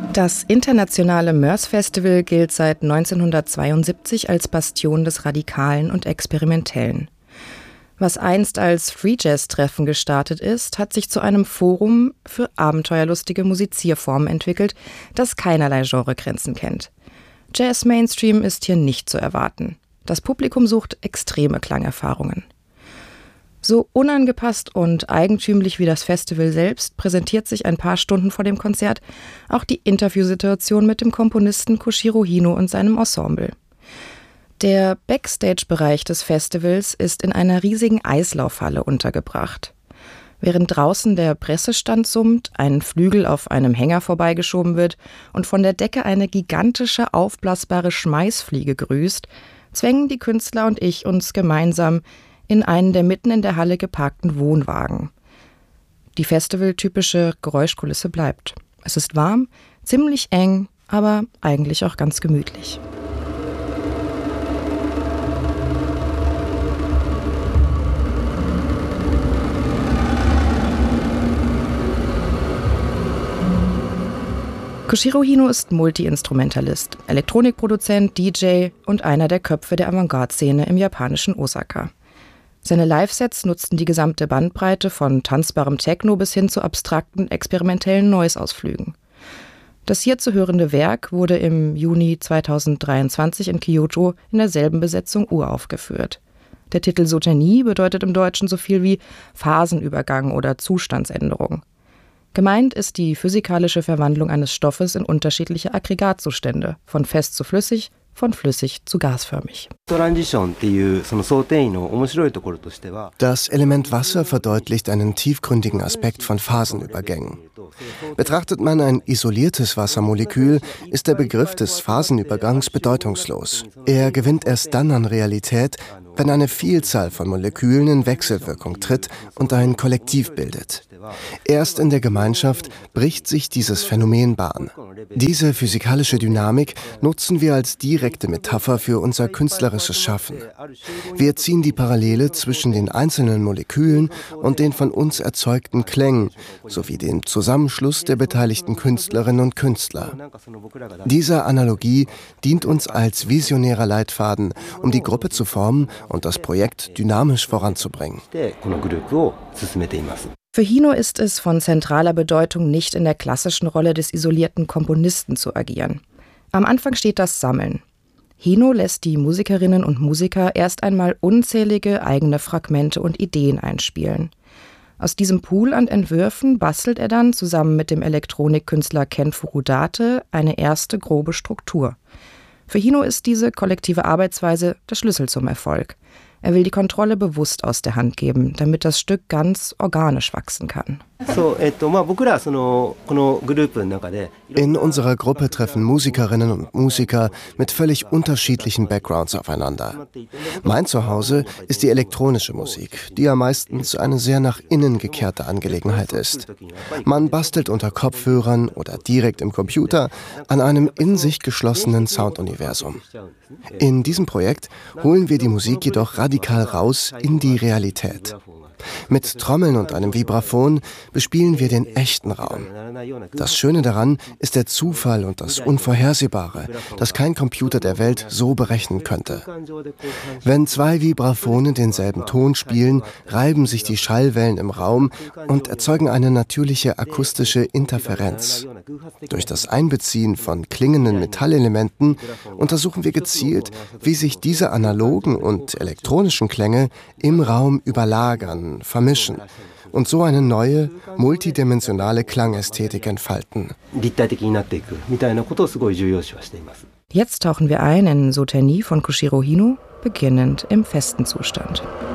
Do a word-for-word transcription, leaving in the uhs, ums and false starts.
Das internationale Mörs-Festival gilt seit neunzehnhundertzweiundsiebzig als Bastion des Radikalen und Experimentellen. Was einst als Free-Jazz-Treffen gestartet ist, hat sich zu einem Forum für abenteuerlustige Musizierformen entwickelt, das keinerlei Genregrenzen kennt. Jazz-Mainstream ist hier nicht zu erwarten. Das Publikum sucht extreme Klangerfahrungen. So unangepasst und eigentümlich wie das Festival selbst präsentiert sich ein paar Stunden vor dem Konzert auch die Interviewsituation mit dem Komponisten Koshiro Hino und seinem Ensemble. Der Backstage-Bereich des Festivals ist in einer riesigen Eislaufhalle untergebracht. Während draußen der Pressestand summt, ein Flügel auf einem Hänger vorbeigeschoben wird und von der Decke eine gigantische, aufblasbare Schmeißfliege grüßt, zwängen die Künstler und ich uns gemeinsam in einen der mitten in der Halle geparkten Wohnwagen. Die festivaltypische Geräuschkulisse bleibt. Es ist warm, ziemlich eng, aber eigentlich auch ganz gemütlich. Koshiro Hino ist Multi-Instrumentalist, Elektronikproduzent, D J und einer der Köpfe der Avantgarde-Szene im japanischen Osaka. Seine Live-Sets nutzten die gesamte Bandbreite von tanzbarem Techno bis hin zu abstrakten, experimentellen Noise-Ausflügen. Das hier zu hörende Werk wurde im Juni zweitausenddreiundzwanzig in Kyoto in derselben Besetzung uraufgeführt. Der Titel Sotenie bedeutet im Deutschen so viel wie Phasenübergang oder Zustandsänderung. Gemeint ist die physikalische Verwandlung eines Stoffes in unterschiedliche Aggregatzustände, von fest zu flüssig, von flüssig zu gasförmig. Das Element Wasser verdeutlicht einen tiefgründigen Aspekt von Phasenübergängen. Betrachtet man ein isoliertes Wassermolekül, ist der Begriff des Phasenübergangs bedeutungslos. Er gewinnt erst dann an Realität, wenn eine Vielzahl von Molekülen in Wechselwirkung tritt und ein Kollektiv bildet. Erst in der Gemeinschaft bricht sich dieses Phänomen Bahn. Diese physikalische Dynamik nutzen wir als direkte Metapher für unser künstlerisches Schaffen. Wir ziehen die Parallele zwischen den einzelnen Molekülen und den von uns erzeugten Klängen sowie dem Zusammenschluss der beteiligten Künstlerinnen und Künstler. Diese Analogie dient uns als visionärer Leitfaden, um die Gruppe zu formen und das Projekt dynamisch voranzubringen. Für Hino ist es von zentraler Bedeutung, nicht in der klassischen Rolle des isolierten Komponisten zu agieren. Am Anfang steht das Sammeln. Hino lässt die Musikerinnen und Musiker erst einmal unzählige eigene Fragmente und Ideen einspielen. Aus diesem Pool an Entwürfen bastelt er dann zusammen mit dem Elektronikkünstler Ken Furudate eine erste grobe Struktur. Für Hino ist diese kollektive Arbeitsweise der Schlüssel zum Erfolg. Er will die Kontrolle bewusst aus der Hand geben, damit das Stück ganz organisch wachsen kann. In unserer Gruppe treffen Musikerinnen und Musiker mit völlig unterschiedlichen Backgrounds aufeinander. Mein Zuhause ist die elektronische Musik, die ja meistens eine sehr nach innen gekehrte Angelegenheit ist. Man bastelt unter Kopfhörern oder direkt im Computer an einem in sich geschlossenen Sounduniversum. In diesem Projekt holen wir die Musik jedoch radikal raus in die Realität. Mit Trommeln und einem Vibraphon bespielen wir den echten Raum. Das Schöne daran ist der Zufall und das Unvorhersehbare, das kein Computer der Welt so berechnen könnte. Wenn zwei Vibraphone denselben Ton spielen, reiben sich die Schallwellen im Raum und erzeugen eine natürliche akustische Interferenz. Durch das Einbeziehen von klingenden Metallelementen untersuchen wir gezielt, wie sich diese analogen und elektronischen Klänge im Raum überlagern, vermischen und so eine neue, multidimensionale Klangästhetik entfalten. Jetzt tauchen wir ein in Sotenie von Koshiro Hino, beginnend im festen Zustand.